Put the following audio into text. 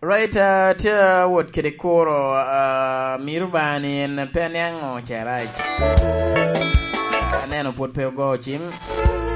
Right, tia wot kede koro mirubani en penyango charach. Aneno pot peo go chim.